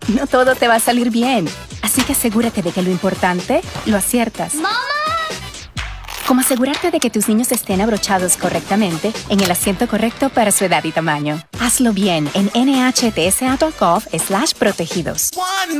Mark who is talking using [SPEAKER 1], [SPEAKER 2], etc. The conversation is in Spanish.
[SPEAKER 1] No todo te va a salir bien. Así que asegúrate de que lo importante lo aciertas.
[SPEAKER 2] ¡Mamá!
[SPEAKER 1] Como asegurarte de que tus niños estén abrochados correctamente en el asiento correcto para su edad y tamaño. Hazlo bien en nhtsa.gov/protegidos.